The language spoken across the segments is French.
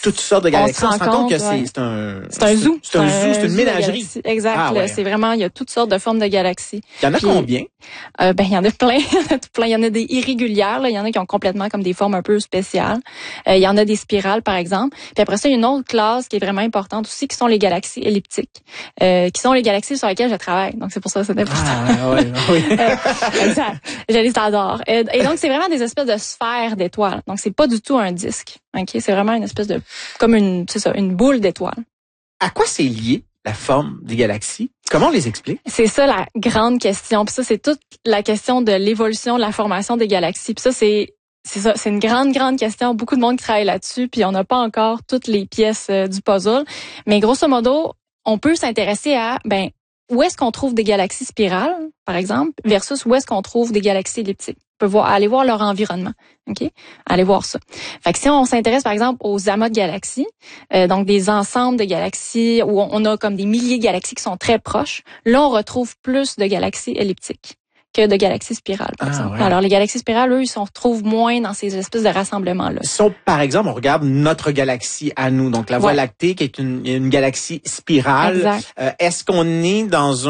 toutes sortes de galaxies. On se rend compte que c'est un zoo. C'est un zoo, c'est une ménagerie. Exact. Ah, ouais. C'est vraiment, il y a toutes sortes de formes de galaxies. Il y en a combien? Il y en a plein. Il y en a des irrégulières, là. Il y en a qui ont complètement comme des formes un peu spéciales. Il y en a des spirales, par exemple. Puis après ça, il y a une autre classe qui est vraiment importante aussi, qui sont les galaxies elliptiques, qui sont les galaxies sur lesquelles je travaille. Donc, c'est pour ça que c'est important. Oui. Exact. Je les adore. Et donc, c'est vraiment des espèces de sphères d'étoiles. Donc, c'est pas du tout un disque. OK? C'est vraiment une espèce de, comme une boule d'étoiles. À quoi c'est lié la forme des galaxies? Comment on les explique? C'est ça la grande question. Puis ça, c'est toute la question de l'évolution, de la formation des galaxies. Puis ça, c'est une grande question. Beaucoup de monde qui travaille là-dessus, puis on n'a pas encore toutes les pièces du puzzle. Mais grosso modo, on peut s'intéresser à, où est-ce qu'on trouve des galaxies spirales, par exemple, versus où est-ce qu'on trouve des galaxies elliptiques. On peut aller voir leur environnement. OK? Aller voir ça. Fait que si on s'intéresse, par exemple, aux amas de galaxies, donc des ensembles de galaxies où on a comme des milliers de galaxies qui sont très proches, là, on retrouve plus de galaxies elliptiques que de galaxies spirales, par exemple. Ouais. Alors, les galaxies spirales, eux, ils se retrouvent moins dans ces espèces de rassemblements-là. Si par exemple, on regarde notre galaxie à nous, donc la Voie lactée, qui est une galaxie spirale. Exact. Est-ce qu'on est dans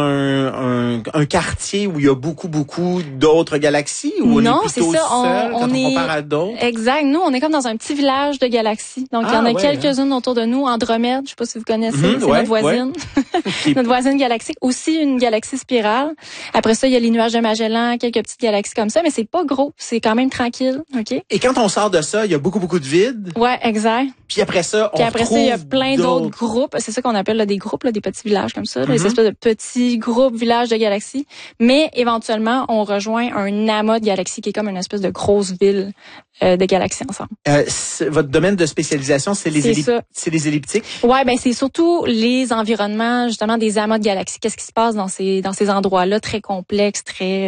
un quartier où il y a beaucoup d'autres galaxies, ou on est plutôt seul quand on compare à d'autres? Exact. Nous, on est comme dans un petit village de galaxies. Donc, il y en a quelques-unes autour de nous. Andromède, je sais pas si vous connaissez, c'est notre voisine. Ouais. Notre voisine galactique. Aussi une galaxie spirale. Après ça, il y a les nuages de Magellan, quelques petites galaxies comme ça, mais c'est pas gros, c'est quand même tranquille, OK? Et quand on sort de ça, il y a beaucoup de vide. Ouais, exact. Puis après ça, il y a plein d'autres groupes, c'est ça qu'on appelle là, des groupes, là, des petits villages comme ça, des espèces de petits groupes, villages de galaxies, mais éventuellement, on rejoint un amas de galaxies qui est comme une espèce de grosse ville de galaxies ensemble. Votre domaine de spécialisation, c'est les elliptiques? Ouais, c'est surtout les environnements justement des amas de galaxies. Qu'est-ce qui se passe dans ces endroits-là très complexes, très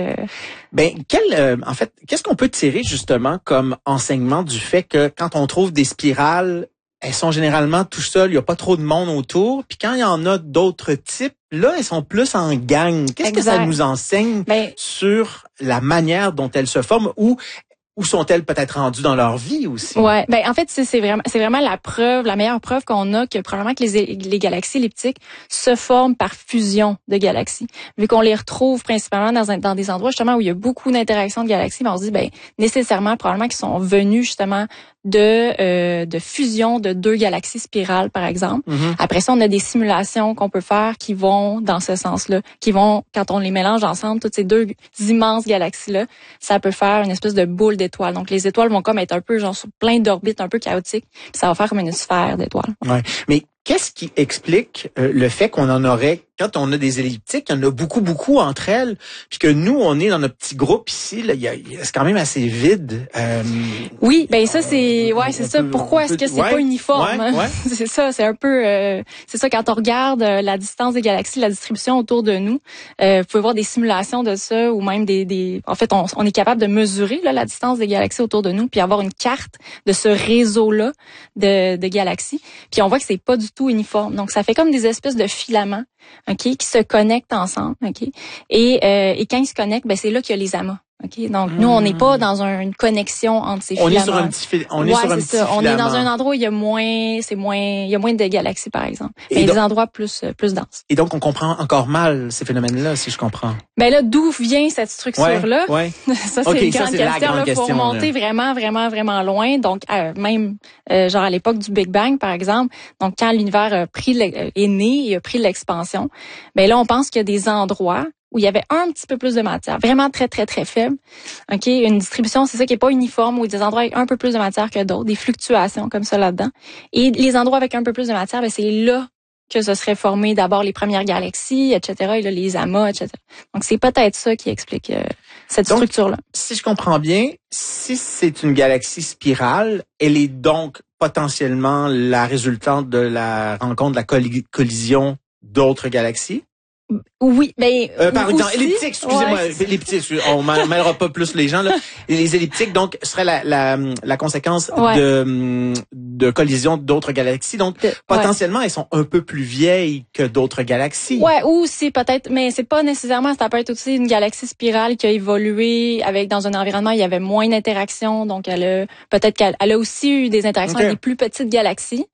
en fait, qu'est-ce qu'on peut tirer justement comme enseignement du fait que quand on trouve des spirales, elles sont généralement tout seules, il n'y a pas trop de monde autour, puis quand il y en a d'autres types, là, elles sont plus en gang. Qu'est-ce que ça nous enseigne sur la manière dont elles se forment, ou où sont-elles peut-être rendues dans leur vie aussi? Ouais, en fait c'est vraiment la meilleure preuve qu'on a que probablement que les galaxies elliptiques se forment par fusion de galaxies. Vu qu'on les retrouve principalement dans des endroits justement où il y a beaucoup d'interactions de galaxies, on se dit nécessairement probablement qu'ils sont venus justement de fusion de deux galaxies spirales par exemple. Après ça, on a des simulations qu'on peut faire qui vont dans ce sens-là, qui vont quand on les mélange ensemble, toutes ces deux immenses galaxies-là, ça peut faire une espèce de boule d'étoiles. Donc les étoiles vont comme être un peu genre sur plein d'orbites un peu chaotiques, puis ça va faire comme une sphère d'étoiles. Ouais. Mais qu'est-ce qui explique le fait qu'on en aurait, quand on a des elliptiques, il y en a beaucoup entre elles, puis que nous, on est dans notre petit groupe ici, là, c'est quand même assez vide. Oui, ça c'est ça. Pourquoi est-ce que c'est pas uniforme? Ouais. C'est ça, c'est un peu c'est ça quand on regarde la distance des galaxies, la distribution autour de nous, vous pouvez voir des simulations de ça ou même en fait on est capable de mesurer là, la distance des galaxies autour de nous puis avoir une carte de ce réseau-là de galaxies, puis on voit que c'est pas du tout uniforme. Donc ça fait comme des espèces de filaments, OK, qui se connectent ensemble, OK? Et quand ils se connectent, c'est là qu'il y a les amas. OK, donc nous on n'est pas dans une connexion entre ces filaments. On est sur un petit filament. On est dans un endroit où il y a moins de galaxies par exemple. Mais des endroits plus denses. Et donc on comprend encore mal ces phénomènes-là, si je comprends. Là, d'où vient cette structure-là? Ouais. Ça c'est une grande question. Faut remonter vraiment loin. Donc même genre à l'époque du Big Bang par exemple. Donc quand l'univers est né et a pris l'expansion, là on pense qu'il y a des endroits où il y avait un petit peu plus de matière, vraiment très faible. OK, une distribution, c'est ça qui est pas uniforme, où il y a des endroits avec un peu plus de matière que d'autres, des fluctuations comme ça là-dedans. Et les endroits avec un peu plus de matière, c'est là que se seraient formées d'abord les premières galaxies, etc., et là, les amas, etc. Donc c'est peut-être ça qui explique cette structure-là. Si je comprends bien, si c'est une galaxie spirale, elle est donc potentiellement la résultante de la rencontre, de la collision d'autres galaxies? Oui, elliptique, excusez-moi, elliptique, on mêlera pas plus les gens là. Les elliptiques donc seraient la conséquence de collision d'autres galaxies. Donc potentiellement elles sont un peu plus vieilles que d'autres galaxies. Ouais, ou c'est peut-être, mais c'est pas nécessairement, ça peut être aussi une galaxie spirale qui a évolué dans un environnement où il y avait moins d'interactions, donc peut-être qu'elle a aussi eu des interactions avec des plus petites galaxies.